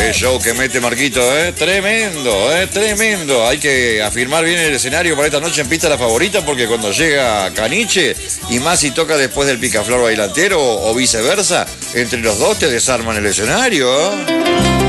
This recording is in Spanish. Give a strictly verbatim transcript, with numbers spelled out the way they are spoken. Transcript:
Qué show que mete Marquito, ¿eh? Tremendo, ¿eh? Tremendo. Hay que afirmar bien el escenario para esta noche en Pista La Favorita, porque cuando llega Caniche, y más si toca después del picaflor bailantero o viceversa, entre los dos te desarman el escenario, ¿eh?